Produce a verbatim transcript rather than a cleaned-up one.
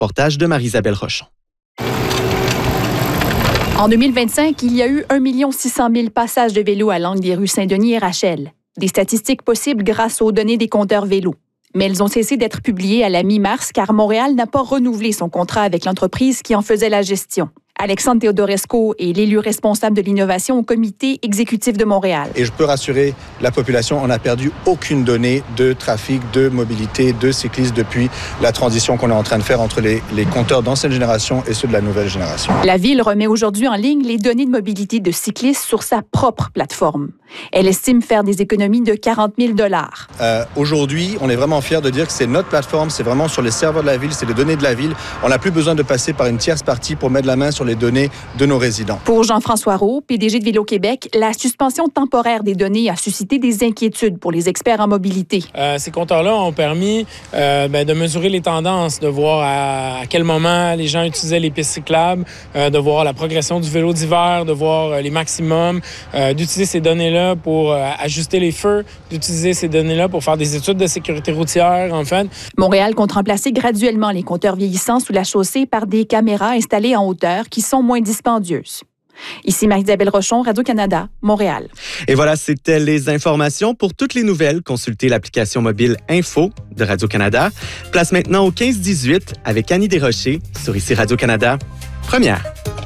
Reportage de Marie-Isabelle Rochon. En deux mille vingt-cinq, il y a eu un million six cent mille passages de vélo à l'angle des rues Saint-Denis et Rachel. Des statistiques possibles grâce aux données des compteurs vélo. Mais elles ont cessé d'être publiées à la mi-mars car Montréal n'a pas renouvelé son contrat avec l'entreprise qui en faisait la gestion. Alexandre Theodorescu est l'élu responsable de l'innovation au comité exécutif de Montréal. Et je peux rassurer la population, on n'a perdu aucune donnée de trafic, de mobilité, de cyclistes depuis la transition qu'on est en train de faire entre les, les compteurs d'ancienne génération et ceux de la nouvelle génération. La Ville remet aujourd'hui en ligne les données de mobilité de cyclistes sur sa propre plateforme. Elle estime faire des économies de quarante mille dollars. Euh, aujourd'hui, on est vraiment fiers de dire que c'est notre plateforme, c'est vraiment sur les serveurs de la Ville, c'est les données de la Ville. On n'a plus besoin de passer par une tierce partie pour mettre la main sur les données de nos résidents. Pour Jean-François Roux, P D G de Vélo Québec, la suspension temporaire des données a suscité des inquiétudes pour les experts en mobilité. Euh, ces compteurs-là ont permis euh, ben, de mesurer les tendances, de voir à, à quel moment les gens utilisaient les pistes cyclables, euh, de voir la progression du vélo d'hiver, de voir euh, les maximums, euh, d'utiliser ces données-là pour euh, ajuster les feux, d'utiliser ces données-là pour faire des études de sécurité routière, en fait. Montréal compte remplacer graduellement les compteurs vieillissants sous la chaussée par des caméras installées en hauteur qui sont moins dispendieuses. Ici Marie-Isabelle Rochon, Radio-Canada, Montréal. Et voilà, c'était les informations. Pour toutes les nouvelles, consultez l'application mobile Info de Radio-Canada. Place maintenant au quinze dix-huit avec Annie Desrochers sur Ici Radio-Canada, première.